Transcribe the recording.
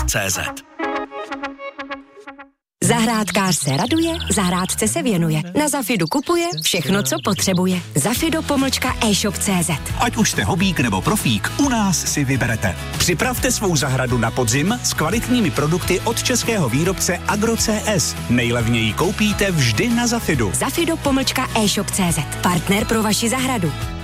zafido.cz. Zahrádkář se raduje, zahrádce se věnuje. Na Zafidu kupuje všechno, co potřebuje. Zafido.e-shop.cz. Ať už jste hobík nebo profík, u nás si vyberete. Připravte svou zahradu na podzim s kvalitními produkty od českého výrobce Agro.cs. Nejlevněji koupíte vždy na Zafidu. Zafido.e-shop.cz. Partner pro vaši zahradu.